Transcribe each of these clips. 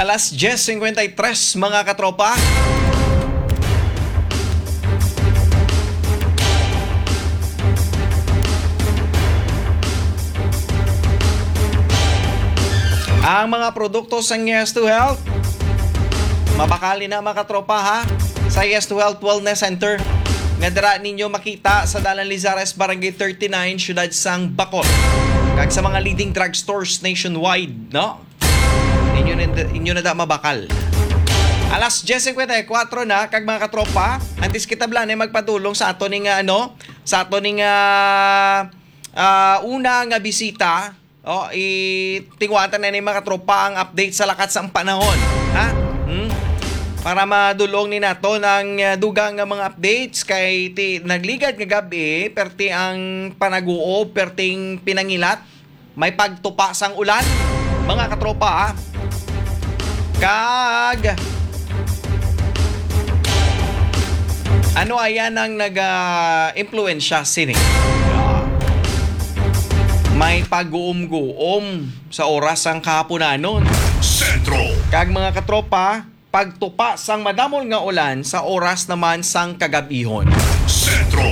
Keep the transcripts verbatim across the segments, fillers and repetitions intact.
Alas diyes singkwenta y tres mga katropa. Ang mga produkto sa Yes to Health, mabakali na mga katropa ha, sa Yes to Health Wellness Center. Nga dira ninyo makita sa Dalan Lizares, Barangay thirty-nine, Siyudad Sang Bacol. Kag sa mga leading drugstores nationwide, no? Inyo na, inyo na da mabakal. Alas diyes singkwenta y kwatro na, kag mga katropa, antes kita blan ay magpadulong sa ato ning ano, sa ato ning uh, uh, una nga bisita. Oh, itingwatan na ni mga katropa ang update sa lakat sa panahon. Ha? Hmm? Para madulong ni nato ng uh, dugang nga mga updates kay ti, nagligad nga gabi perti ang panaguo, perting pinangilat, may pagtupa sang ulan. Mga katropa, ha? Kag ano ayan ang nag-impluensya uh, sini? May pag-uum-guom sa oras ang kahaponanon. Sentro. Kag mga katropa, pagtupa sang madamol nga ulan sa oras naman sang kagabihon. Sentro.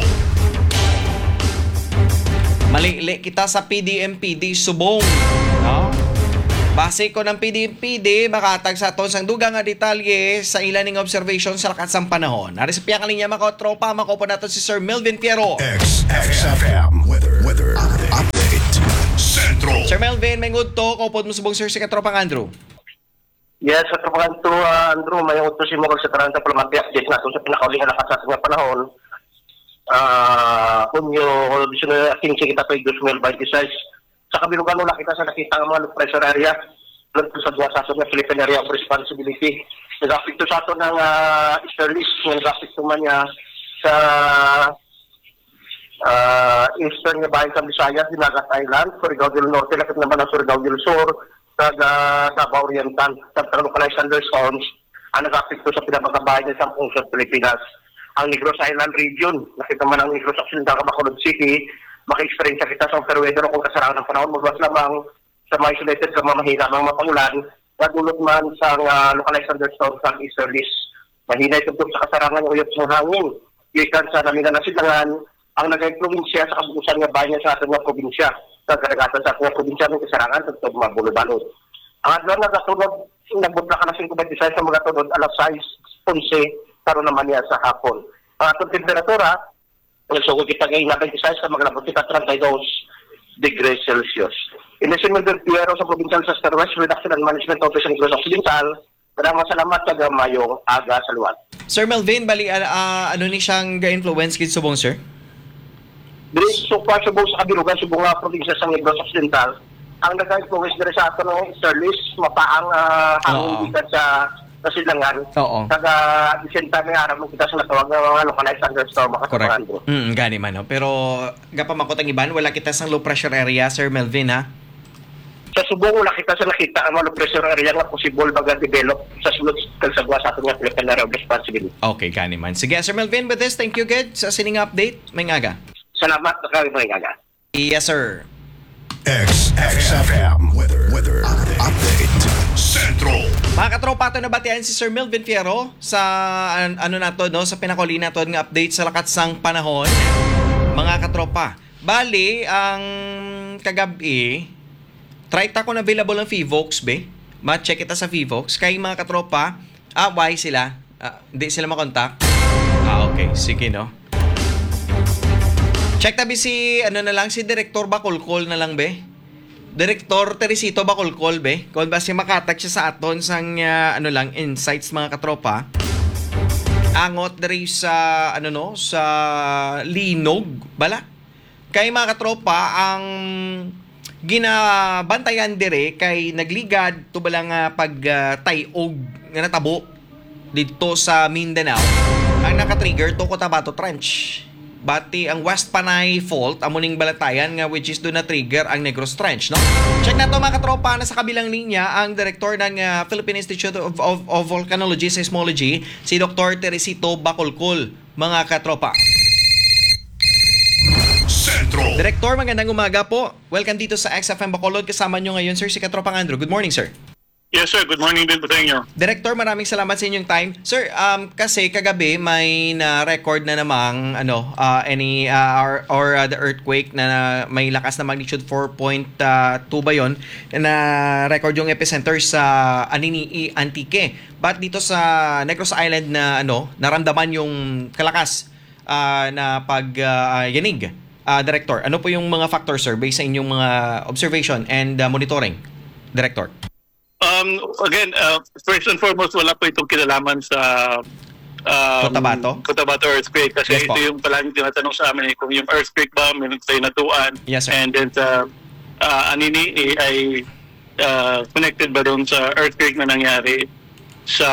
Malili kita sa P D M P D Subong. No? Base ko ng P D M P D, makatag sa aton sang dugang nga detalye sa ilan ning observation sa lakat sang panahon. Ari sa piyang linya mga katropa, makopo nato si Sir Melvin Fierro. X F M weather weather update. Centro. Sir Melvin, may good to. Kopod mo subong sir si katropang Andrew. Yes, sa kapagan to, uh, Andrew, may utos si Mokal sa Taranta Palamati update na sa pinakauling na lakas sa panahon. Uh, kunyo, additional aking kita to two thousand twenty-six. Sa kabilugan mo nakita sa nakita ang mga pressure area sa dua sa ng Philippine Area of Responsibility. Nag-affect to sa ito ng uh, easterlies, nag-affect to man niya sa uh, eastern nga bayan sa Visayas, Dinagat Island, Surigao del Norte, lakit naman ang Surigao del Sur, sa uh, Davao Oriental, sa localized thunderstorms, ang nag-affect to sa pinapagabayan ng sampung sa Pilipinas. Ang Negros Island region, nakita man ang Negros Occidental, Bacolod City, maka-experience kita sa fair weather o kung kasarangan ng panahon, magwas lamang sa mga isolated sa mga mahina, mga mapangulan, nagulot man sa uh, localized thunderstorms sa easterlies. Mahina ito sa kasarangan ng uyot ng hangin. Ikan sa namin na nasilangan, ang nagay-probinsya sa kabukusan nga bayan sa ating mga probinsya. Sa karagatan sa ating mga probinsya ng kasarangan, sa ito mga bulod-balod. Ang adlan na kasunod, nagbutla ka na singkubat sa mga tunod, alas sais, onse, karon naman niya sa hapon. Ang atong temperatura, nagsugod kita ngayon na twenty-six sa maglabot kita thirty-two degrees Celsius. Inesin Melvin Fierro sa Provincial Disaster West Reduction and Management Office ng Negros Occidental. Maraming salamat sa mayong aga sa luwan. Sir Melvin, bali uh, uh, ano ni siyang ga-influence kid subong sir? Diri so far subong sa kabilugan subong nga probinsya sa Negros Occidental, ang nag-influence diri sa ato ng easterlies, mapaang uh, hangin dito sa kasilangan. Oo. Kaga disenta nga araw kita sa natawag ng mga localized thunderstorm makatapangan ko. Mm, gani man no. Pero gapamakot ang iban, wala kita sa low pressure area, Sir Melvin ha. Sa subong wala kita sa nakita ang mga low pressure area nga possible baga develop sa sulod sa buwas ato nga Philippine Area of Responsibility. Okay, gani man. Sige, Sir Melvin, with this, thank you good sa sining update. May ngaga. Salamat na kayo mga ngaga. Yes, sir. X F M weather weather update. Centro. Mga katropa, ito nabatian si Sir Melvin Fierro sa an, ano na to, no, sa pinakuli na to ng update sa lakat sang panahon. Mga katropa, bali ang kagabi try ta ko na available ng Vivox be. Ma-check kita sa Vivox kay mga katropa, ah why sila? Ah, hindi sila makontak. Ah okay, sige no. Check tabi si ano na lang si Direktor Bacolcol na lang be. Direktor Teresito Bacolcol be. Kung ba si makatag siya sa aton sang uh, ano lang insights mga katropa. Angot diri sa ano no sa linog bala. Kay mga katropa ang ginabantayan dire kay nagligad to balang uh, pag uh, tayog nga natabo dito sa Mindanao. Ang naka-trigger to Cotabato Trench. Bati ang West Panay Fault, amuning balatayan nga which is do na trigger ang Negros Trench, no? Check na to mga katropa na sa kabilang linya ang director ng uh, Philippine Institute of, of, of Volcanology and Seismology, si Doctor Teresito Bacolcol, mga katropa. Centro. Director, magandang umaga po. Welcome dito sa X F M Bacolod. Kasama nyo ngayon, sir, si Katropang Andrew. Good morning, sir. Yes, sir. Good morning din po sa inyo. Director, maraming salamat sa inyong time. Sir, um, kasi kagabi may na-record na namang ano, uh, any uh, or, or uh, the earthquake na may lakas na magnitude four point two ba yon na record yung epicenter sa Anini, Antique. But dito sa Negros Island na ano, naramdaman yung kalakas uh, na pag-yanig. Uh, Director, ano po yung mga factors, sir, based sa inyong mga observation and uh, monitoring? Director. Um, again, uh, first and foremost, wala po itong kinalaman sa um, Cotabato? Cotabato earthquake kasi Yes po. ito yung palaging tinatanong sa amin eh, kung yung earthquake ba meron tayo natuan. Yes, sir. And then sa uh, Anini eh, ay uh, connected ba doon sa earthquake na nangyari sa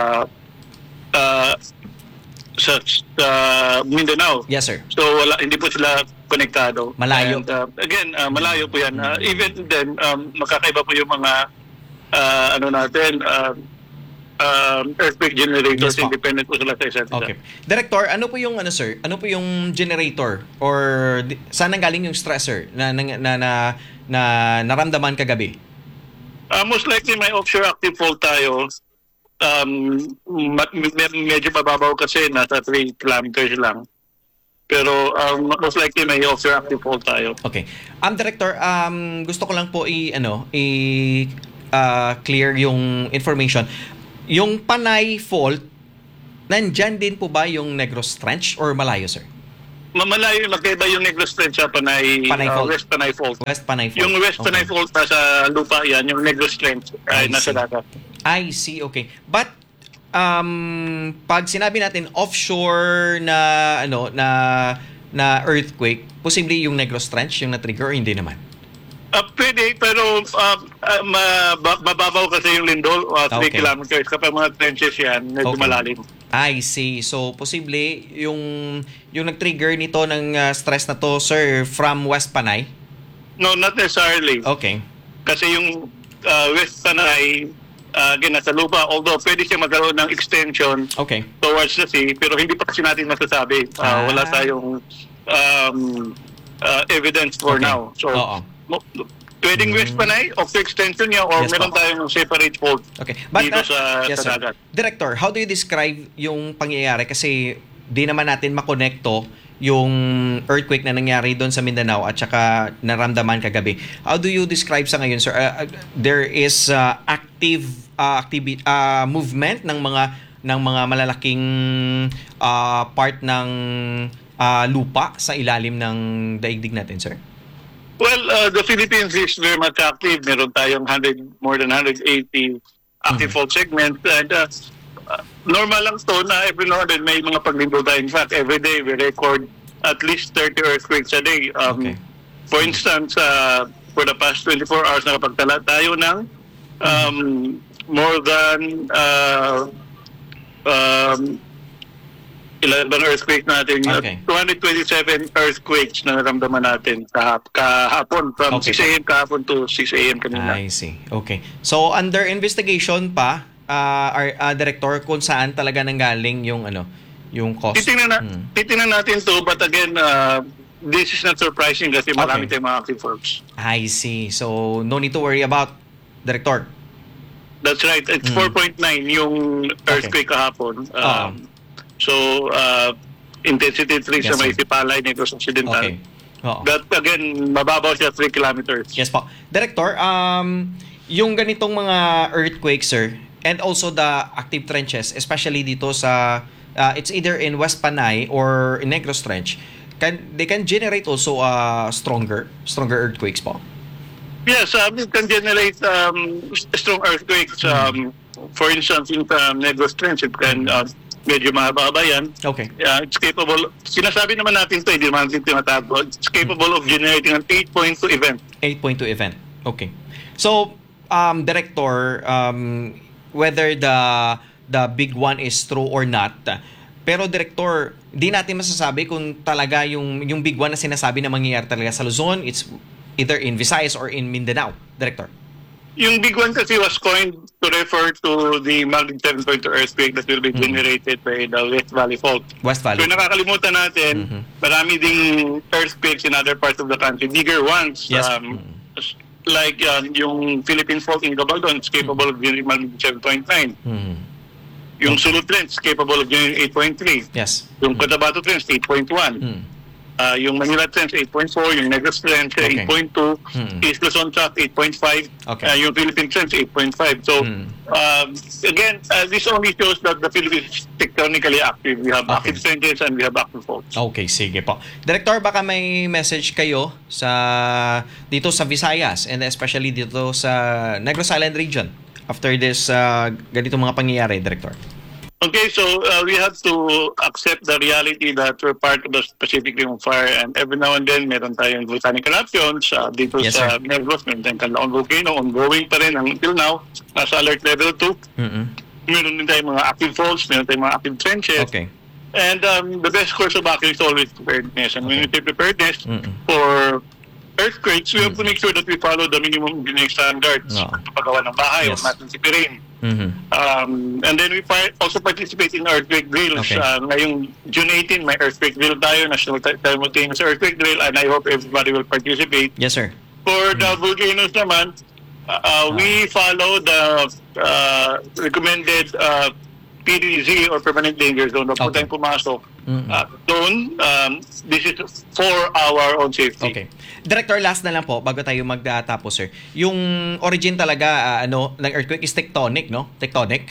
uh, sa, sa Mindanao. Yes, sir. So wala, hindi po sila konektado. Malayo. And, uh, again, uh, malayo po yan. Uh, even then, um, makakaiba po yung mga uh, ano natin, uh, um, earthquake generators, Yes, po. independent po sila sa isa't isa. Okay. Director, ano po yung ano sir? Ano po yung generator or di- saan nanggaling yung stressor na na na, na, na naramdaman kagabi? Uh, most likely may offshore active fault tayo. Um, ma- med- medyo mababaw kasi nasa three kilometers lang. Pero um, most likely may offshore active fault tayo. Okay. Um Director, um gusto ko lang po i ano, i uh, clear yung information. Yung Panay Fault, nandyan din po ba yung Negros Trench or malayo, sir? Mamalayo, magkaiba yung Negros Trench sa Panay, Panay uh, Fault. West Panay Fault. West Panay Fault. Yung West Panay Okay. Fault nasa lupa yan, yung Negros Trench ay I nasa see. dagat. I see, okay. But um pag sinabi natin offshore na ano na na earthquake, posible yung Negros Trench yung na-trigger or hindi naman? Uh, pwede, pero uh, uh, mab- mababaw kasi yung lindol, uh, three Okay. kilometers. Kapag mga trenches yan, medyo Okay. malalim. I see. So posible yung yung nag-trigger nito ng uh, stress na to, sir, from West Panay? No, not necessarily. Okay. Kasi yung uh, West Panay, uh, again, nasa lupa, although pwede siya magkaroon ng extension Okay. towards the sea, pero hindi pa kasi natin masasabi. Uh, Ah. Wala tayong um, uh, evidence for Okay. now. So, Oo. mo- pwedeng West Panay, offshore extension niya, or Yes, meron po. tayong separate fault Okay. But, dito uh, sa, yes, sa sir. dagat. Director, how do you describe yung pangyayari? Kasi di naman natin makonekto yung earthquake na nangyari doon sa Mindanao at saka naramdaman kagabi. How do you describe sa ngayon, sir? Uh, uh, there is uh, active uh, activi- uh, movement ng mga ng mga malalaking uh, part ng uh, lupa sa ilalim ng daigdig natin, sir? Well, uh, the Philippines is very much active. Meron tayong one hundred, more than one hundred eighty active Mhm. fault segments. And uh, uh, normal lang to na every now and then may mga paglindol tayo. In fact, every day we record at least thirty earthquakes a day. Um, Okay. For instance, uh, for the past twenty-four hours, nakapagtala tayo ng um, more than uh, um, ilan bang earthquake natin? Okay. two hundred twenty-seven earthquakes na naramdaman natin kahap, kahapon from Okay. six a.m. kahapon to six a.m. kanina. I see. Okay. So under investigation pa uh, our uh, director kung saan talaga nanggaling yung ano, yung cost. Titingnan, na, Hmm. titingnan natin to, but again, uh, this is not surprising kasi marami Okay. tayong mga active faults. I see. So no need to worry about director. That's right. It's Hmm. four point nine yung earthquake kahapon. Um, Oo. So, uh, intensity three Yes, sa may sir. Sipalay, Negros Occidental. Okay. Oo. That again, mababaw siya three kilometers. Yes po. Director, um yung ganitong mga earthquakes, sir, and also the active trenches, especially dito sa uh, it's either in West Panay or in Negros Trench, can they can generate also uh, stronger stronger earthquakes po. Yes, um, it can generate um, strong earthquakes. Um, for instance, in um, Negros Trench, it can uh, medyo mahaba yan. Okay. Uh, it's capable, sinasabi naman natin ito, hindi naman natin tinatago. It's capable of generating an eight point two event. eight point two event. Okay. So, um, Director, um, whether the the big one is true or not, pero Director, di natin masasabi kung talaga yung yung big one na sinasabi na mangyayari talaga sa Luzon, it's either in Visayas or in Mindanao, Director. Yung big one kasi was coined to refer to the magnitude seven point two earthquake that will be generated by the West Valley Fault. West So Valley. nakakalimutan natin, Mhm. marami ding earthquakes in other parts of the country, bigger ones. Yes. Um, like um, yung Philippine fault in Gabaldon, it's capable of generating magnitude seven point nine. Mhm. Yung Sulut Trends, capable of generating eight point three. Yes. Yung Cotabato Trends, eight point one. Mm. Uh, yung Manila Trends, eight point four. Yung Negros Trends, Okay. eight point two. Mm. East Luzon Trends, eight point five. Okay. Uh, yung Philippine Trends, eight point five. So, Mm. um, again, uh, this only shows that the Philippines is tectonically active. We have Okay. active trends and we have active faults. Okay, sige po. Director, baka may message kayo sa dito sa Visayas and especially dito sa Negros Island region after this uh, ganitong mga pangyayari, Director. Okay, so uh, we have to accept the reality that we're part of the Pacific Ring of Fire, and every now and then meron tayong volcanic eruptions uh, dito Yes, sa sir. Negros. Meron tayong Canlaon Volcano, ongoing pa rin until now, nasa alert level two. Mm-mm. Meron din tayong mga active faults, meron tayong mga active trenches. Okay. And um, the best course of action is always preparedness. And when we say preparedness Mm-mm. for earthquakes, we have to make sure that we follow the minimum engineering standards. Oo. Paggawa ng bahay, Yes. huwag natin sipirin. Mhm. Um, and then we par- also participate in earthquake drills. Okay. Uh, ngayong June eighteenth, may earthquake drill tayo, National Ti- Simultaneous Earthquake Drill, and I hope everybody will participate. Yes, sir. For the volcanoes naman, uh, uh, we follow the uh, recommended uh, P D Z or permanent danger zone. Huwag po Okay. tayong pumasok. Mm-mm. Uh, doon, um, this is for our own safety. Okay. Director, last na lang po bago tayo magtatapos, sir. Yung origin talaga ah, ano ng earthquake is tectonic, no? Tectonic.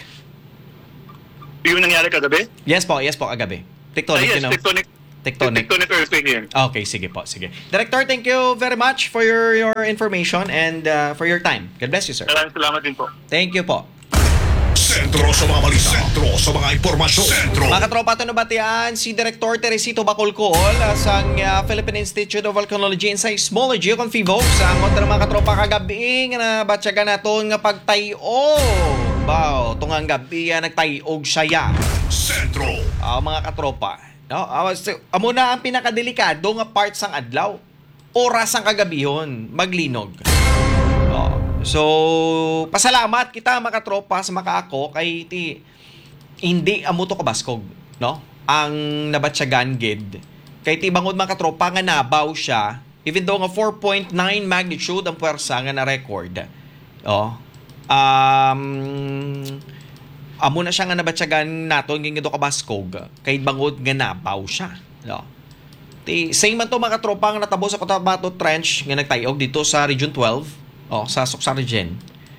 Yung nangyari kagabi? Yes po, yes po kagabi. Ah, Tectonic, yes, you know. tectonic, Tectonic. tectonic earthquake yan. Okay, sige po, sige. Director, thank you very much for your your information and uh, for your time. God bless you, sir. Maraming salamat din po. Thank you po. Sentro sa mga balita. Sentro sa mga impormasyon. Sentro. Mga katropa, ito nabatian si Director Teresito Bacolcol sa uh, Philippine Institute of Volcanology and Seismology o Confivo sa angot ng mga katropa kagabi nga nabatyagan naton nga pagtayog. Bao, tungang gabi yan nagtayog siya. Sentro. Ah, mga katropa. No? Ah, so, amo na ang pinakadelikado nga part sang adlaw. Oras ang kagabihon, maglinog. Oh. So, pasalamat kita mga katropa sa makaako kay ti hindi amo to kabaskog, no? Ang nabatsyagan gid. Kay ti bangod mga katropa nga nabaw siya, even though nga four point nine magnitude ang puwersa nga na record. Oh. Um amo na siya nga nabatsyagan naton nga do kabaskog kay bangod nga nabaw siya, no? Ti same man to mga katropa nga natabo sa Cotabato Trench nga nagtayog dito sa Region twelve. Oh, sa Suksa Region.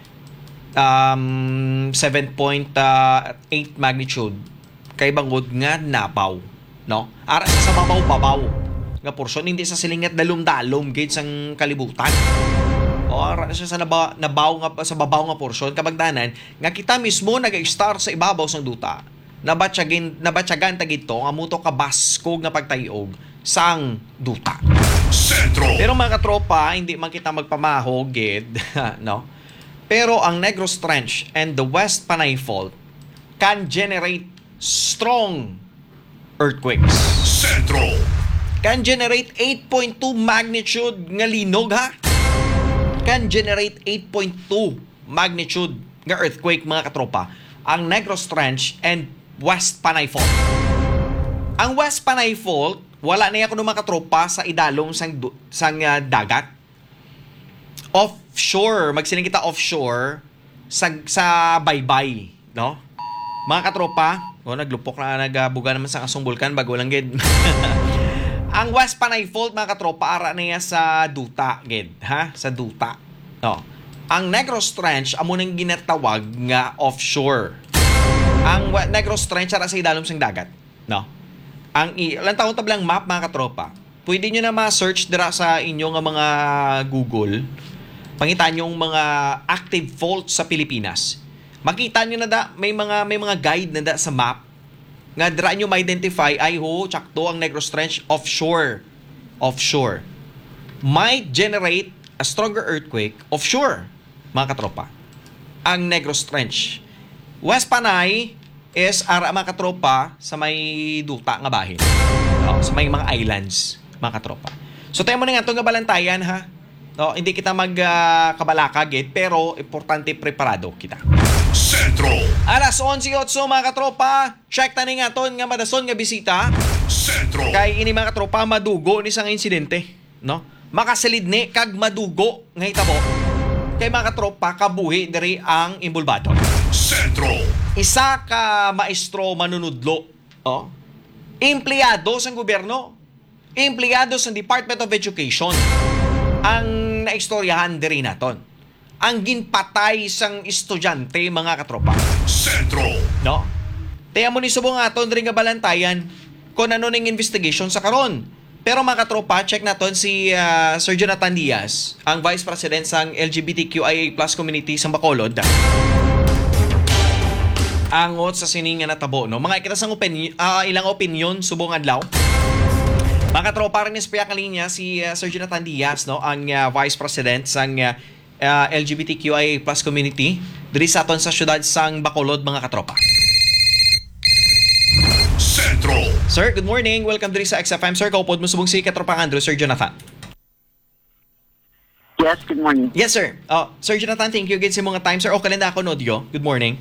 Um, seven point eight magnitude. Kay bangod nga nabaw, no? Ara sa babaw-babaw nga porsyon, hindi sa silingat dalom-dalom gid sang kalibutan. O ara siya sa naba, nabaw nga sa babaw nga porsyon kabagdanan nga kita mismo naga-star sa ibabaw sang duta. Nabatsyagan nabatsyagan ta gito nga muto kabaskog nga pagtayog sang duta. Sentro. Pero mga katropa, hindi man kita magpamahog, gid, no? Pero ang Negros Trench and the West Panay Fault can generate strong earthquakes. Sentro. Can generate eight point two magnitude nga linog, ha? Can generate eight point two magnitude nga earthquake, mga katropa. Ang Negros Trench and West Panay Fault. Ang West Panay Fault, wala na yan kuno mga katropa sa idalong sang, du- sang uh, dagat. Offshore, magsiling kita offshore sa, sa baybay, no? Mga katropa, oh, naglupok na, nagbuga naman sa kasong bulkan, bago lang gid. Ang West Panay Fault, mga katropa, ara na yan sa duta, gid, ha? Sa duta. No. Ang Negros Trench, amo nang ginatawag nga offshore. Ang wa- Negros Trench, ara sa idalong sang dagat, no? Ang i- ilang taon tablang map, mga katropa, pwede nyo na ma-search dira sa inyong mga Google, pangitan yung mga active faults sa Pilipinas. Makita nyo na da, may mga may mga guide na da sa map nga dira nyo ma-identify ay ho, tsakto ang Negros Trench offshore. Offshore. Might generate a stronger earthquake offshore, mga katropa. Ang Negros Trench. West Panay is ara mga katropa sa may duta nga bahin. No, sa may mga islands, mga katropa. So tayo mo na nga itong balantayan, ha? No, hindi kita magkabalaka uh, git, pero importante preparado kita. Sentro. Alas eleven eight mga katropa, check tani nga ton nga madason nga bisita. Sentro. Kay ini mga katropa madugo ni sang insidente, no? Makasilid ni kag madugo nga hitabo. kay mga katropa kabuhi diri ang imbulbado. Sentro. Isa ka maestro manunudlo, oh, empleyado sa gobyerno, empleyado sa Department of Education, ang naistoryahan diri naton. Ang ginpatay sang estudyante, mga katropa. Sentro. No? Kaya mo ni subong aton diri nga balantayan kung ano ning investigation sa karon. Pero mga katropa, check naton si uh, Sir Jonathan Diaz, ang Vice President sang L G B T Q I A plus community sa Bacolod. Angot sa sining nga natabo, no? Mga kita sang opinion, uh, ilang opinion subong adlaw. Mga katropa, rin ispriya kalinya si uh, Sir Jonathan Diaz, no? Ang uh, Vice President sang uh, uh, L G B T Q I A plus community diri sa aton sa syudad sang Bacolod, mga katropa. Sentro. Sir, good morning. Welcome diri sa X F M. Sir, kaupod mo subong si Katropang Andrew, Sir Jonathan. Yes, good morning. Yes, sir. Oh, Sir Jonathan, thank you again sa mga time. Sir, okay lang na ako, Nodio. Good morning.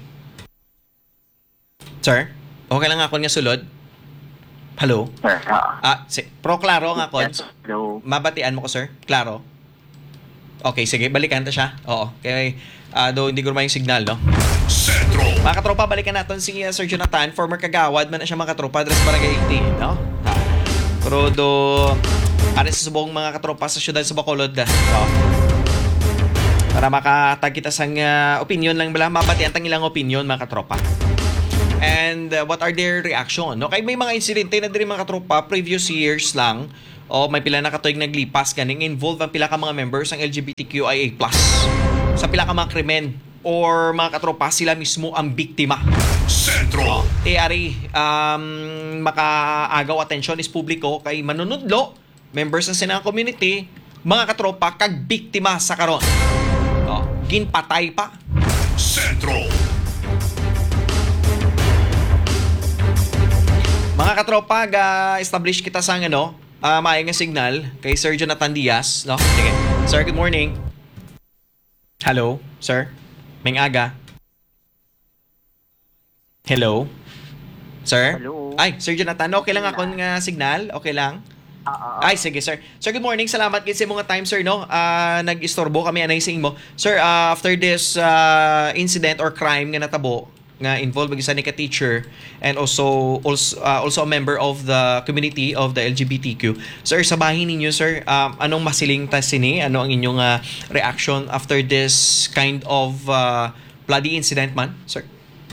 Sir, okay lang ako nga sulod. Hello? Sir, uh, Ah, si, pro klaro nga ako. yes, hello. Mabatian mo ko, sir. Klaro. Okay, sige. Balikan ta siya. Oo. Okay. Ah, do hindi ko naman yung signal, no? Sentro. Mga katropa, balikan natin si uh, Sir Jonathan. Former kagawad man na siya, mga katropa. Address Barangay eighteen, no? Ha. Pero do... Ano sa subong mga katropa sa syudad sa Bacolod. No? Para makatag kita sang uh, opinion lang bala. Mabatian tang ilang opinion, mga katropa. And uh, what are their reaction? No? Kaya may mga insidente na din mga katropa, previous years lang, o may pila na katuig naglipas kaning involved ang pila ka mga members ng L G B T Q I A plus sa pila ka mga krimen or mga katropa sila mismo ang biktima. Sentro. E ari um, makaagaw atensyon is publiko kay manunudlo, members ng sinang community, mga katropa kag biktima sa karon. Oh, ginpatay pa. Sentro. Mga katropa, ga-establish kita sa ano, uh, maayong nga signal kay Sir Jonathan Diaz, no? Sige. Sir, good morning. Hello, sir. May aga. Hello. Sir? Hello. Ay, Sir Jonathan, okay lang ako nga signal? Okay lang? Uh, Ay, sige, sir. Sir, good morning. Salamat gid sa mga time, sir, no? Uh, nag-istorbo kami anay sa mo. Sir, uh, after this uh, incident or crime nga natabo, nga involved isa ni ka teacher and also also uh, also a member of the community of the L G B T Q. Sir, sa bahin ninyo, sir, um, anong masiling ta sini? Ano ang inyong uh, reaction after this kind of uh, bloody incident man, sir?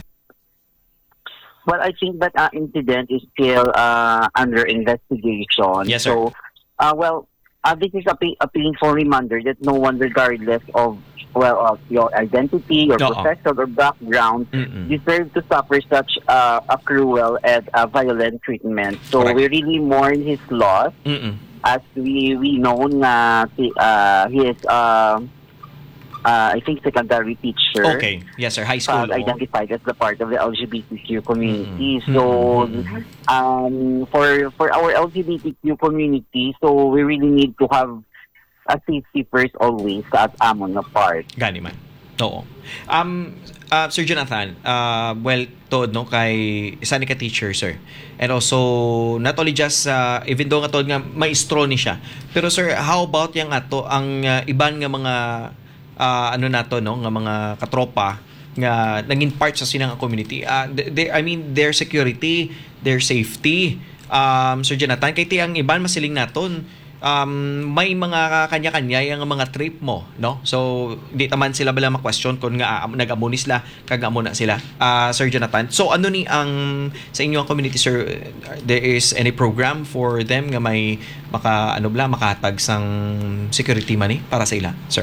well, I think that uh, incident is still uh, under investigation. Yes, sir. So, uh, well, uh, this is a, pa- a painful reminder that no one, regardless of well, of your identity, your Oo. profession, or background, Mm-mm. deserve to suffer such uh, a cruel and uh, violent treatment. So Correct. we really mourn his loss, Mm-mm. as we we know na si, uh, he is uh, uh, I think secondary teacher. Okay. Yes, sir. High school. Uh, oo. identified as the part of the L G B T Q community. Mm-mm. So, Mm-mm. um, for for our L G B T Q community, so we really need to have a safety first always sa at amon na part. Gani man. Oo. Um, uh, Sir Jonathan, uh, well, tood, no, kay isa ni ka-teacher, sir. And also, not only just, uh, even though nga tood nga, maestro ni siya. Pero sir, how about yung ato, ang uh, iban nga mga, uh, ano nato, no, nga mga katropa, nga naging part sa sinang community. Uh, they, I mean, their security, their safety. Um, Sir Jonathan, kay tiyang iban masiling naton, um, may mga kanya-kanya yung mga trip mo, no? So, di taman sila bala ma-question kung nga uh, nag-amo ni sila, kag-amo na sila. Uh, Sir Jonathan, so ano ni ang sa inyong community, sir, there is any program for them nga may maka, ano bala, makahatag sang security money para sa ila, sir?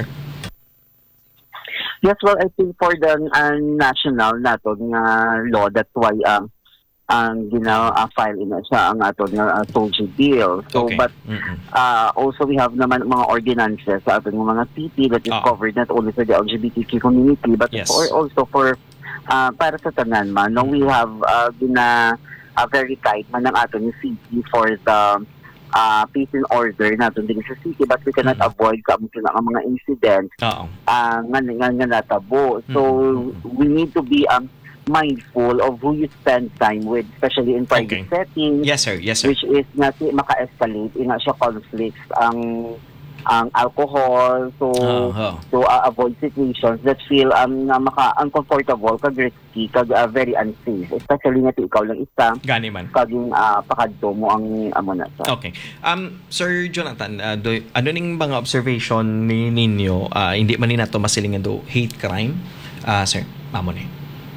Yes, well, I think for the uh, national nato nga law, that's why um, ang gina-file ina siya ang ato nga uh, Soldier Bill. So, Okay. but Mm-mm. uh, also we have naman mga ordinances sa ating mga city that is Ah. covered not only for the L G B T Q community but Yes. for also for uh, para sa tanan man. No, we have uh, gina uh, very tight man ang ato ni city for the uh, peace and order natin din sa city, but we cannot Mm. avoid kamo sila ang mga incident Oo. uh, nga, nga, nga natabo. So Mm. we need to be um, mindful of who you spend time with, especially in private Okay. settings, Yes, sir. Yes, sir. which is nga si maka-escalate ina siya conflicts ang ang alcohol to Oo. to uh, avoid situations that feel um na maka uncomfortable, kag risky, kag uh, very unsafe, especially nga ti ikaw lang isa Gani man. kaging uh, pakadto mo ang amo na sa. Okay. Um, Sir Jonathan, uh, do, ano ning mga observation ni ninyo, uh, hindi man ni nato masilingan do hate crime? Uh, sir, mamo ni.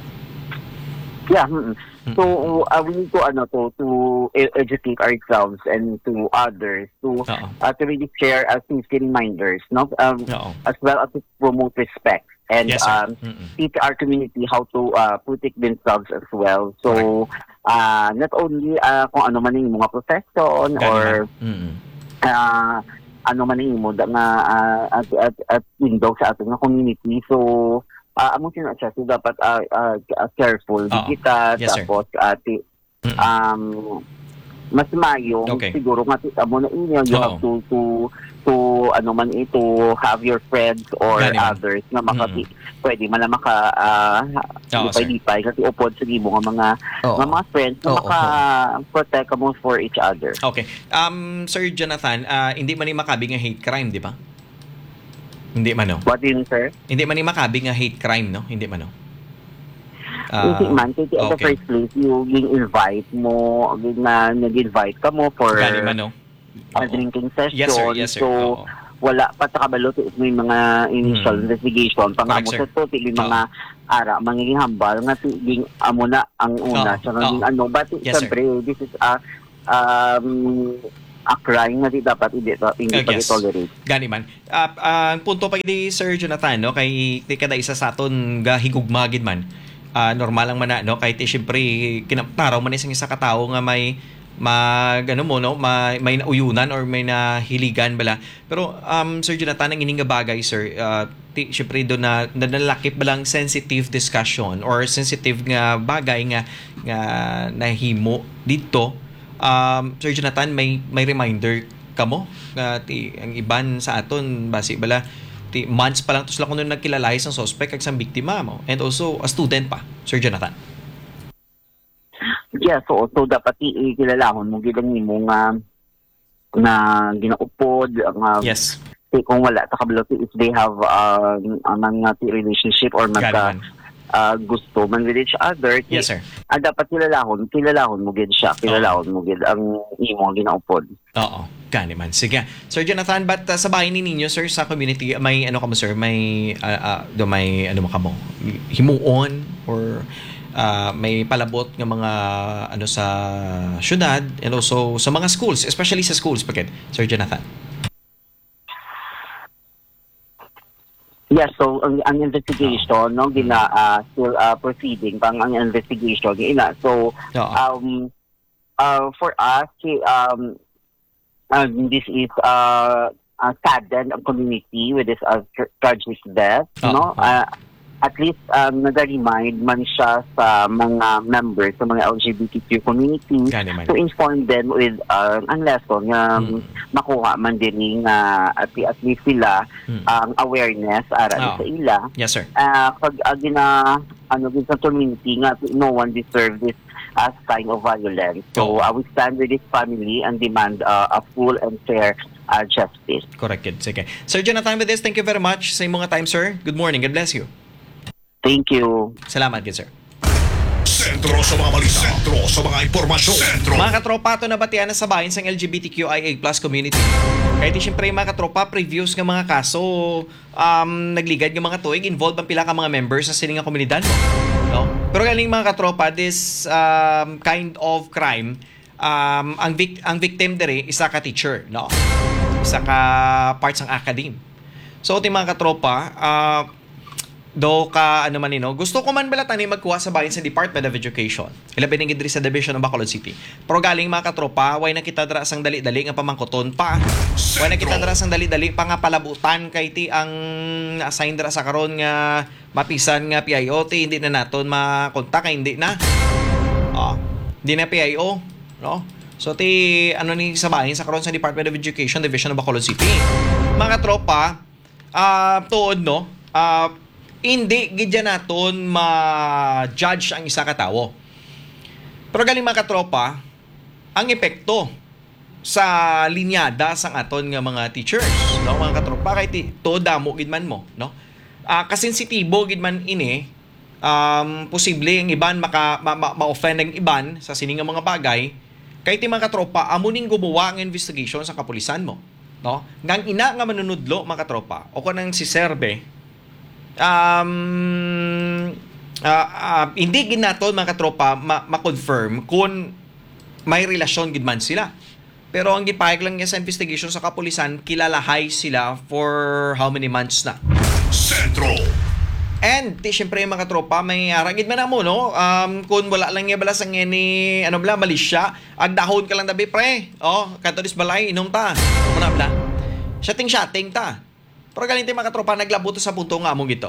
Yeah. mm-mm. So uh, we need to ano to to e- educate ourselves and to others to Oo. uh, to really share as safety reminders, no? Um, Oo. as well as to promote respect and Yes, sir. um, Mm-mm. teach our community how to uh, protect themselves as well. So uh, not only uh, kung ano man yung mga profession Gani or man. Mm-mm. uh, ano man yung mo nga uh, at, at, at window sa ating nga community. So uh, among sinasya, so dapat uh, uh, careful Oo. kita, Yes, sir. tapos uh, ti- Mm-mm. um, mas mayo, Okay. siguro nga tita mo na inyo, you Oo. have to, to, to, ano man ito, have your friends or Gani man. others na makati, pwede man na maka, uh, Oo, sir. lipay-lipay, kasi upod sa mo nga mga, Oo. nga mga friends na Oo, maka-protect ka mo for each other. Okay. Um, Sir Jonathan, uh, hindi man ni makabi nga hate crime, di ba? Hindi man, no? What din, sir? Hindi man ni makabi nga hate crime, no? Hindi man, no? Ah, Hindi man, kasi in the okay. first place, yung invite mo, yung na nag-invite ka mo for Gani man, no? a Oo. drinking session. Yes, sir. Yes, sir. So, Oo. wala pa sa kabalo to may mga initial Hmm. investigation. Pangamo Correct, sa sir. to, tili mga ara, magiging hambal, nga tiging amo na ang una. Oo. So, naging Oo. ano, but Yes, sir. siyempre, this is a, um, a crime na di dapat hindi, hindi Uh, pa yes. tolerate. Gani man. Ah, ah, ang punto pa di Sir Jonathan, no, kay ti kada isa sa aton ga higugmagid man. Ah, normal lang man na, no, kay ti syempre kinaptaraw man isang isa ka tawo nga may mag ano mo, no, may, may nauyunan or may nahiligan bala. Pero um Sir Jonathan, ang ining nga bagay, sir, ah, ti syempre do na nanalakip balang sensitive discussion or sensitive nga bagay nga nga nahimo dito. Um, Sir Jonathan, may may reminder kamo nga ti ang iban sa aton basi bala ti months pa lang tus lang kuno nagkilalay sang suspect kag sang biktima mo and also a student pa, Sir Jonathan. Yeah, so, so dapat ikilalahon mo gilang nimo nga na ginaupod nga Yes. eh, kung wala sa kabalo if they have uh, a mga relationship or Gani magka man. uh, gusto man with each other, Yes, sir. ah, dapat kilalahon, kilalahon mo gid siya, kilalahon mo gid ang imo ginaupod. Oo, gani man. Sige. Sir Jonathan, but uh, sa bahay ni ninyo, sir, sa community, may ano ka mo, sir? May, uh, uh, do may, ano mo ka mo? Himuon? Or uh, may palabot ng mga, ano, sa syudad? And also sa mga schools, especially sa schools, bakit? Sir Jonathan? Yeah, so ang, ang investigation no gina uh, still uh, proceeding pang ang investigation ina. So Oo. um uh, for us um um, this is uh, uh saddened ang community with this uh, tra- tragic death, Oo. no? Uh, at least um, nag-remind man siya sa mga members sa mga L G B T Q community Gani man. to inform them with uh, ang lesson nga Mm. makuha man din nga at, at least sila Mm. ang awareness aral Oo. sa ila. Yes, sir. Uh, pag uh, gina ano din sa community nga no one deserves this as kind of violence. Oo. So uh, we stand with this family and demand uh, a full and fair uh, justice. Correct, kid. Sige. Sir Jonathan, with this, thank you very much sa imong nga time, sir. Good morning. God bless you. Thank you. Salamat, kid, sir. Sentro sa mga balita. Sentro sa mga impormasyon. Sentro. Mga katropa, ito na batian na sa bayan sa L G B T Q I A plus community. Kaya di syempre mga katropa, previews ng mga kaso, um, nagligad ng mga tuig, involved ang pila ka mga members sa siningang komunidad mo. No? Pero galing mga katropa, this um, kind of crime, um, ang, vic- ang victim dere, isa ka teacher. No? Isa ka parts ng academe. So, ito mga katropa, uh, do ka ano man nino gusto ko man balatan ni magkuha sa bayan sa Department of Education ilabi ning gidri sa Division ng Bacolod City pero galing mga katropa way na kita dra sang dali-dali nga pamangkoton pa way na kita dra sang dali-dali pa nga palabutan kay ti ang assign dra sa karon nga mapisan nga P I O ti hindi na naton makontak kay hindi na oh hindi na P I O no so ti ano ni sa bayan sa karon sa Department of Education Division ng Bacolod City mga katropa ah uh, tuod no ah uh, hindi gidya naton ma-judge ang isa ka tawo. Pero galing mga katropa, ang epekto sa linyada sang aton nga mga teachers. no mga katropa kay ti to damo gid man mo, no? Ah kasensitibo gid man ini, um posible ang iban maka ma, ma, ma-offend ang iban sa sining nga mga bagay kay ti mga katropa amo ning gumawa ng investigation sa kapulisan mo, no? Ngang ina nga manunudlo mga katropa o kanang si Serbe um uh, uh, hindi gid naton mga katropa ma- ma-confirm kung may relasyon gid man sila. Pero ang gipahig lang niya sa investigation sa kapulisan, kilalahay sila for how many months na. Sentro. And, di syempre mga tropa, may aragid man na mo, no? Um, kung wala lang niya balas ang ni, ano bala, malisya, agdahon ka lang dabi, pre. Oh, katolis balay, inom ta. Ano bala? Shating-shating ta. Pero galing tayo mga tropa, naglabuto sa punto nga mong ito.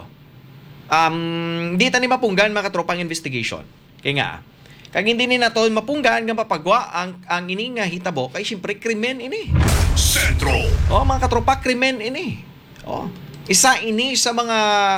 Um, di ta ni mapunggan mga tropa ang investigation. Kaya nga, kag hindi ni nato mapunggan nga mapagwa ang ang ini nga hitabo kay syempre krimen ini. Sentro. Oh, mga katropa, krimen ini. Oh, isa ini sa mga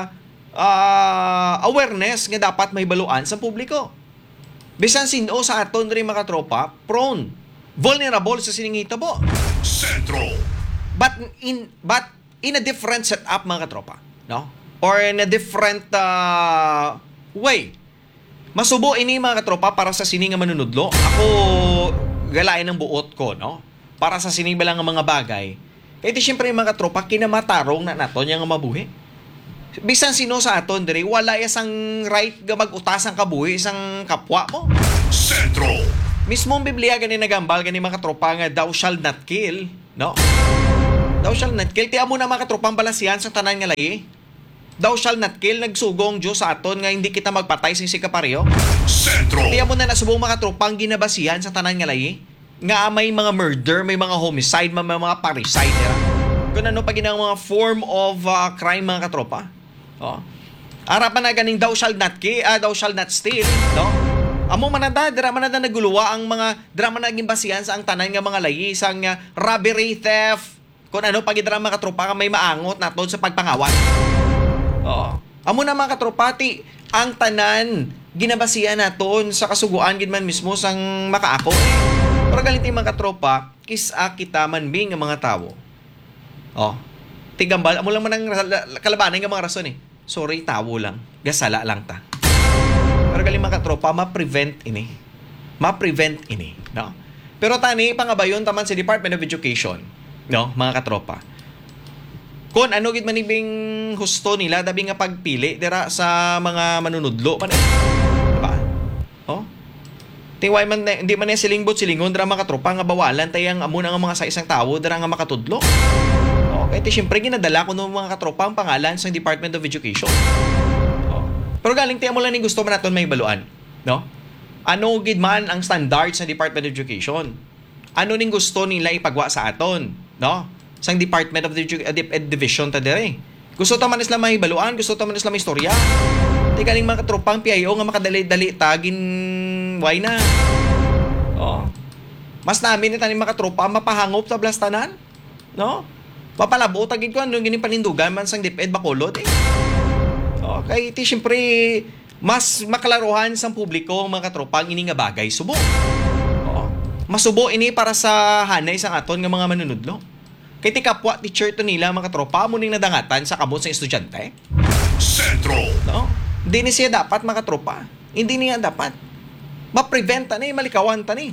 uh, awareness nga dapat may baluan sa publiko. Bisan sino sa aton rin mga katropa, prone, vulnerable sa sining hitabo. Sentro. But in but in a different setup mga katropa, no? Or in a different uh, way. Masubo ini mga katropa para sa sining nga manunudlo. Ako galain ng buot ko, no? Para sa sining balang nga mga bagay. Kaya di syempre mga katropa kinamatarong na naton yang mabuhi. Bisan sino sa aton diri wala isang right nga mag-utas ang kabuhi isang kapwa mo. Sentro. Mismong Biblia gani nagambal gani mga katropa nga thou shall not kill, no? Thou shall not kill. Ti amo na mga katropang balasihan sa tanan nga lahi. Thou shall not kill, nagsugong Diyos sa aton nga hindi kita magpatay sa sikaparyo. Sentro. Tiya mo na nasubong mga tropang ginabasihan sa tanan nga lahi. Nga may mga murder, may mga homicide, may mga parricide. Yeah? Kung ano pa ginang mga form of uh, crime mga katropa. Oh. Arapan na ganing thou shall not kill, uh, thou shall not steal. No? Amo manada, dira manada naguluwa ang mga drama na naging basihan sa ang tanan nga mga lahi, isang uh, robbery, theft, kung ano pag drama mga katropa may maangot naton sa pagpangawat. Oh. Amo na mga katropati, ang tanan ginabasihan naton sa kasuguan gid man mismo sang makaako. Pero galing mga katropa, kisa kita man bing nga mga tawo. Oh. Tigambal amo lang man ang kalabanan nga mga rason eh. Sorry, tawo lang. Gasala lang ta. Pero galing mga katropa, ma-prevent ini. Ma-prevent ini, no? Pero tani pangabayon taman sa Department of Education, no, mga katropa. Kung ano gid manibing husto nila dabi nga pagpili dira sa mga manunudlo man eh. Diba? Oh. Tiway man hindi man silingbot silingon dira mga katropa nga bawalan tayang amo na nga mga sa isang tawo dira nga makatudlo. Okay, ti syempre ginadala ko ng mga katropa ang pangalan sa Department of Education. Oh. Pero galing ti amo lang ni gusto man naton may baluan, no? Ano gid man ang standards sa Department of Education? Ano ning gusto nila ipagwa sa aton, no? Sang Department of the Edu- Ed Division ta dire. Gusto ta man isla may baluan, gusto ta man isla may istorya. Di galing mga katropang P I O nga makadali-dali tagin why na. Oh. Mas namin ni taning mga katropa mapahangop sa blastanan, no? Papalabo tagid ko ano gini panindugan man sang DepEd Bacolod eh. Okay, ti syempre mas maklaruhan sa publiko ang mga katropang ini nga bagay subo. Oh. Masubo ini para sa hanay sang aton nga mga manunudlo. Kaya ti kapwa teacher to nila mga tropa mo ning nadangatan sa kamot sa estudyante. Sentro. No? Hindi ni siya dapat mga tropa. Hindi niya dapat. Ma-prevent ta ni, malikawan ta ni.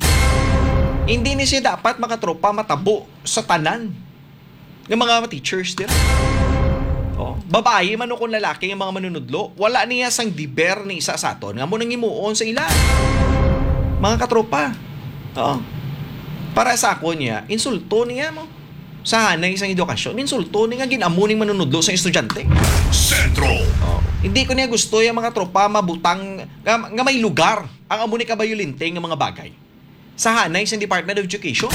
Hindi ni siya dapat mga tropa matabo sa tanan ng mga teachers dira. Oh, babae man o kung lalaki ng mga manunudlo, wala niya sang diber ni isa sa aton nga mo nang imuon sa ila. Mga katropa. Oh. Para sa ako niya, insulto niya mo. Sa hanay isang edukasyon, insulto ni nga ginamuning manunudlo sa estudyante. Sentro. Oh. Hindi ko niya gusto yung mga tropa mabutang nga, nga may lugar ang amuni kabayulinteng ng mga bagay. Sa hanay isang Department of Education.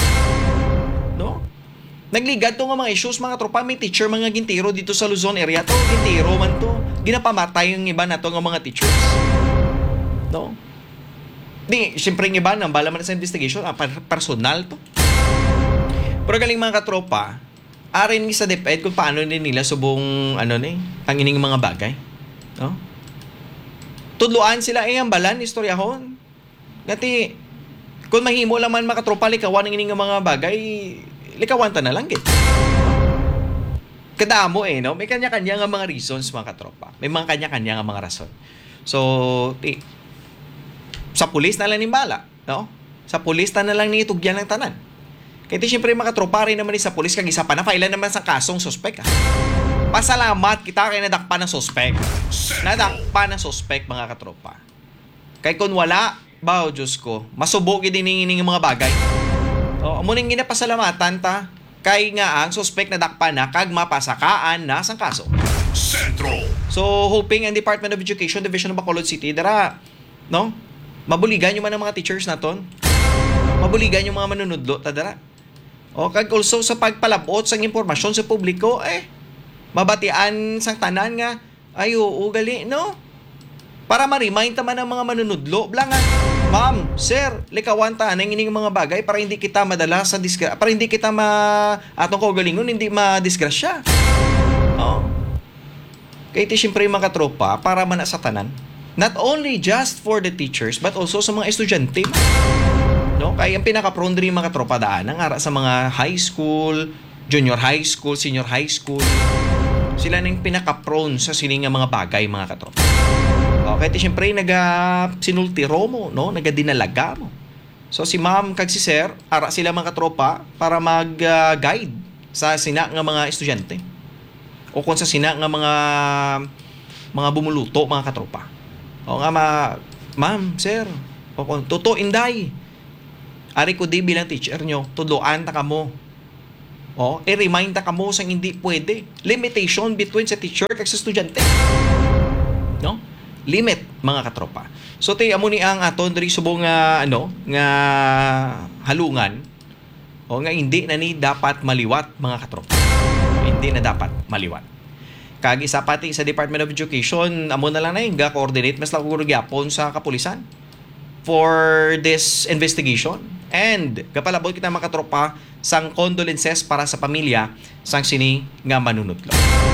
No? Nagligad to nga mga issues mga tropa, may teacher mga gintiro dito sa Luzon area to, gintiro man to. Ginapamatay yung iba na to nga mga teachers. No? Di, siyempre yung iba nang bala man sa investigation, ah, personal to. Pero galing mga katropa, arin sa DepEd kung paano din nila subong ano ni, ang ining mga bagay. No? Tudluan sila eh ang balan, istoryahon. Ngati, kung mahimo lang man mga katropa, likawan ang ining mga bagay, likawan ta na lang git. kadamo eh, no? May kanya-kanya nga mga reasons, mga katropa. May mga kanya-kanya nga mga rason. So, ti, sa pulis na lang ni bala, no? Sa pulis na lang ni itugyan ng tanan. Kaya ti, syempre, mga katropa rin naman ni sa pulis, kag isa pa na, pailan naman sa kasong suspek, ha? Pasalamat kita kay nadakpa ng suspek. Nadakpa ng suspek, mga katropa. Kay kung wala, bao, Diyos ko, masubo din ng mga bagay. O, amuning ginapasalamatan ta, kay nga ang suspect na dakpa na kag mapasakaan na sang kaso. Sentro. So, hoping ang Department of Education, Division of Bacolod City, dara, no? Mabuligan yung mga mga teachers naton. Mabuligan yung mga manunudlo, tadara. O, kag also sa pagpalabot sang impormasyon sa publiko, eh, mabatian sang tanan nga, ay, oo, gali, no? Para ma-remind naman ang mga manunudlo, blangan, ma'am, sir, likawan ta nang ining mga bagay para hindi kita madala sa disgra para hindi kita ma atong kaugalingon hindi ma-disgrasya. Oh. Kaya iti syempre mga katropa para man sa tanan. Not only just for the teachers but also sa mga estudyante. No? Kaya ang pinaka-prone diri mga katropa daan ang ara sa mga high school, junior high school, senior high school. Sila nang pinaka-prone sa sining nga mga bagay mga katropa. Okay, ti syempre naga sinultiro mo, no? Nagadinalaga mo. So si ma'am kag si sir, ara sila mga katropa para mag-guide uh, sa sina nga mga estudyante. O kung sa sina nga mga mga bumuluto mga katropa. O nga ma, ma'am, sir, o kung totoo inday. Ari ko di bilang teacher nyo, tudloan ta kamo. O, i-remind ta kamo sang hindi pwede. Limitation between sa teacher kag sa estudyante. No? Limit mga katropa. So tay amo ni ang aton diri subong nga ano nga halungan o nga hindi na ni dapat maliwat mga katropa. Hindi na dapat maliwat. Kag isa pati sa Department of Education amo na lang na yung ga-coordinate mas lang gyapon sa kapulisan for this investigation and kapalabot kita mga katropa sang condolences para sa pamilya sang sini nga manunutlo.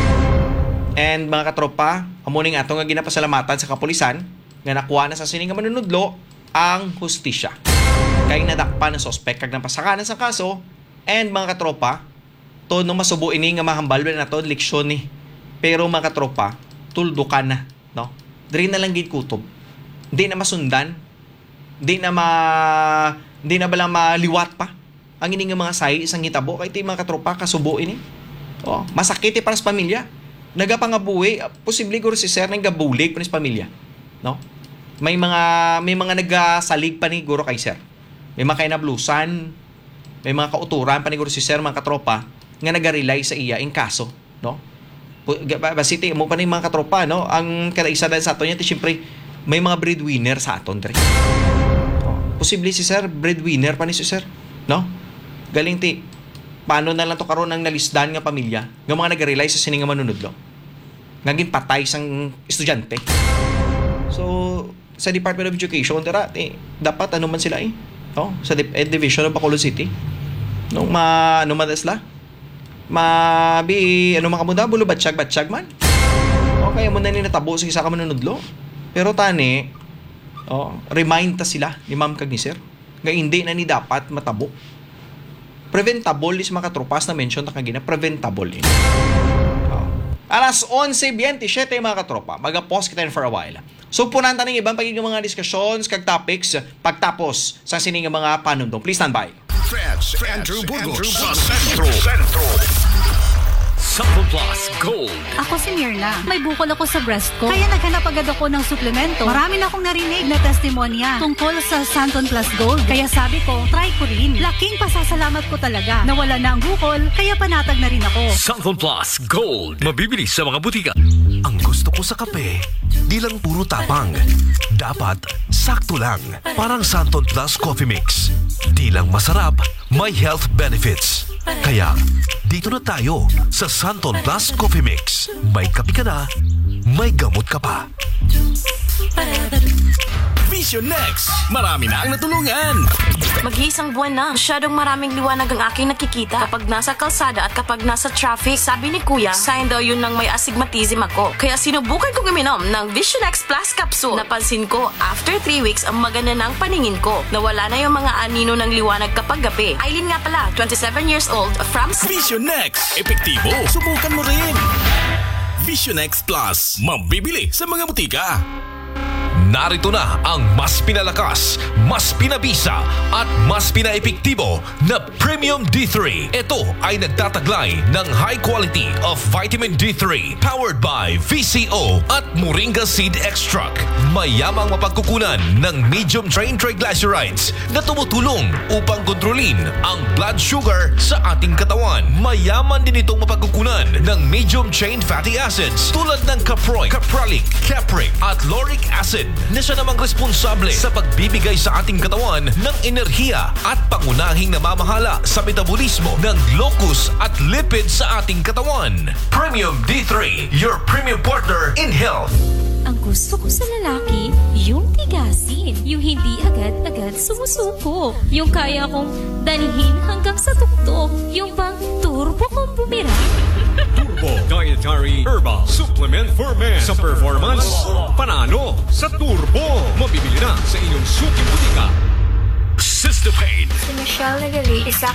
And mga katropa, amuning ato nga ginapasalamatan sa kapulisan nga nakuha na sa sining nga manunudlo ang hustisya. Kay nadakpa ng suspect kag napasakanan sa kaso and mga katropa, to nung masubo ini nga mahambal na to leksyon ni. Pero mga katropa, tuldukan na, no? Diri na lang gid kutob. Hindi na masundan, hindi na ma hindi na bala maliwat pa. Ang ini nga mga say isang hitabo kay ti mga katropa kasubo ini. Oh, masakit para sa pamilya. Nagapangabuhi, posible guro si sir nang gabulig pa ni sa pamilya. No? May mga may mga nagasalig pa ni guro kay sir. May mga kainablusan, may mga kauturan pa ni guro si sir mga katropa nga naga-rely sa iya in kaso, no? Basiti mo pa ni mga katropa, no? Ang kadaisa dahil sa aton niya, syempre may mga breadwinner sa aton dre. No? Posible si sir breadwinner pa ni si sir, no? Galing ti paano na lang to karon ang nalisdan nga pamilya nga mga nag-rely sa sining nga manunudlo nga ginpatay sang estudyante. So sa Department of Education dara eh, dapat ano man sila eh no sa Dip- Ed Division of Bacolod City no ma ano man sila mabi ano makamuda bulo batsyag batsyag man okay mo na ni natabo sa isa ka manunudlo pero tani oh remind ta sila ni ma'am kag ni sir nga hindi na ni dapat matabo. Preventable is mga katropas na mention na kagina, preventable in. Oh. Alas onse twenty-seven mga katropa, mag-pause kita for a while. So punan ta ng ibang pagiging mga discussions kag topics pagtapos sa sining mga panundong. Please stand by. Feds Andrew Burgos sa Sentro. Sentro. Santon Plus Gold. Ako si Mirna. May bukol ako sa breast ko. Kaya naghanap agad ako ng suplemento. Marami na akong narinig na testimonya tungkol sa Santon Plus Gold. Kaya sabi ko, try ko rin. Laking pasasalamat ko talaga. Nawala na ang bukol, kaya panatag na rin ako. Santon Plus Gold. Mabibili sa mga butika. Ang gusto ko sa kape, di lang puro tapang. Dapat sakto lang. Parang Santon Plus Coffee Mix. Di lang masarap, may health benefits. Kaya, dito na tayo sa Santon Plus Coffee Mix. May kape ka na, may gamot ka pa. Vision Next. Marami na ang natulungan. Mag-iisang buwan na. Masyadong maraming liwanag ang aking nakikita. Kapag nasa kalsada at kapag nasa traffic, sabi ni Kuya, sign daw yun ng may astigmatism ako. Kaya sinubukan kong uminom ng Vision X Plus Capsule. Napansin ko, after three weeks, ang maganda ng paningin ko. Nawala na yung mga anino ng liwanag kapag gabi. Aileen nga pala, twenty-seven years old, from... Vision Next. Epektibo. Subukan mo rin. Vision X Plus. Mabibili sa mga butika. Narito na ang mas pinalakas, mas pinabisa at mas pinaepektibo na Premium D three. Ito ay nagtataglay ng high quality of vitamin D three powered by V C O at Moringa Seed Extract. Mayamang mapagkukunan ng medium chain triglycerides na tumutulong upang kontrolin ang blood sugar sa ating katawan. Mayaman din itong mapagkukunan ng medium chain fatty acids tulad ng caproic, capralic, capric at lauric acid na siya namang responsable sa pagbibigay sa ating katawan ng enerhiya at pangunahing namamahala sa metabolismo ng glucose at lipid sa ating katawan. Premium D three, your premium partner in health. Ang gusto ko sa lalaki, yung tigasin. Yung hindi agad-agad sumusuko. Yung kaya kong dalhin hanggang sa tuktok. Yung bang turbo kong bumira. Turbo Dietary Herbal Supplement for Men. Sa performance, panalo sa turbo. Mabibili na sa inyong suking butika. System Pain. Si Michelle Nagali, isa